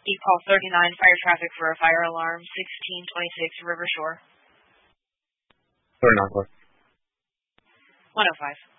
Call 39, fire traffic for a fire alarm, 1626 River Shore. 39, 105.